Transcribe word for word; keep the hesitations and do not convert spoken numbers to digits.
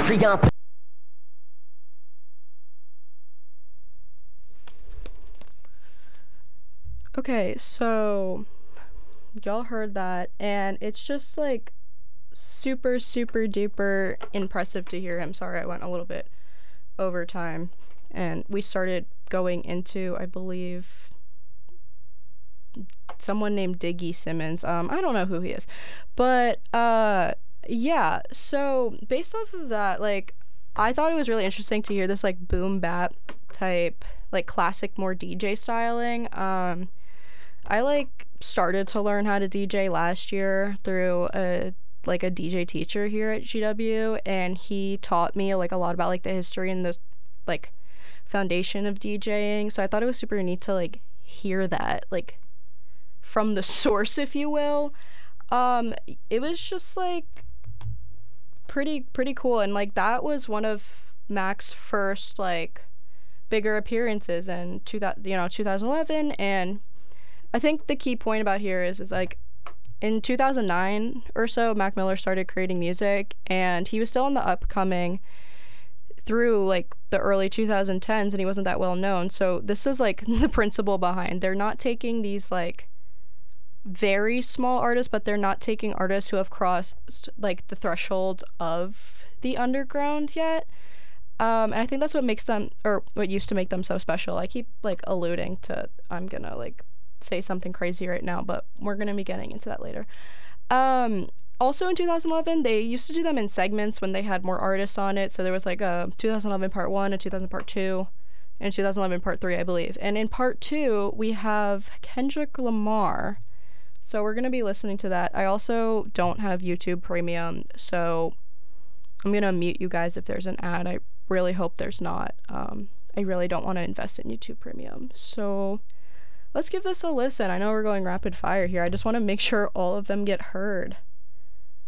criant. Okay, so y'all heard that, and it's just like super, super duper impressive to hear him. Sorry, I went a little bit over time, and we started going into, I believe, someone named Diggy Simmons. Um, I don't know who he is, but uh, yeah. So based off of that, like, I thought it was really interesting to hear this like boom bap type, like classic, more D J styling. Um, I like started to learn how to D J last year through a like a D J teacher here at G W, and he taught me like a lot about like the history and the like foundation of DJing. So I thought it was super neat to like hear that like from the source, if you will. Um, it was just like pretty pretty cool, and like that was one of Mac's first like bigger appearances in two thousand, you know, two thousand eleven. And I think the key point about here is is like in two thousand nine or so, Mac Miller started creating music, and he was still in the upcoming through like the early two thousand tens, and he wasn't that well known. So this is like the principle behind, they're not taking these like very small artists, but they're not taking artists who have crossed like the threshold of the underground yet. Um, and I think that's what makes them, or what used to make them so special. I keep like alluding to, I'm gonna like say something crazy right now, but we're gonna be getting into that later. Um, also in two thousand eleven, they used to do them in segments when they had more artists on it. So there was like a two thousand eleven part one, a two thousand part two, and two thousand eleven part three, I believe. And in part two, we have Kendrick Lamar. So we're gonna be listening to that. I also don't have YouTube Premium, so I'm gonna mute you guys if there's an ad. I really hope there's not. Um, I really don't want to invest in YouTube Premium. So let's give this a listen. I know we're going rapid fire here. I just want to make sure all of them get heard.